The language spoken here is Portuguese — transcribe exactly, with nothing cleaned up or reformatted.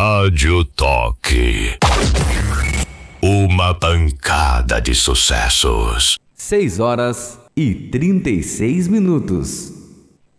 Rádio Toque. Uma pancada de sucessos. Seis horas e trinta e seis minutos.